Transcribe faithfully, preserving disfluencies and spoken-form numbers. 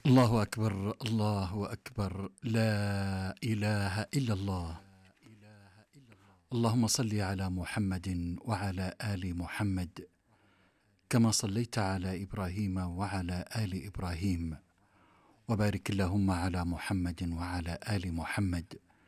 الله أكبر، الله أكبر، لا إله إلا الله. اللهم صل على محمد وعلى آل محمد كما صليت على إبراهيم وعلى آل إبراهيم، وبارك اللهم على محمد وعلى آل محمد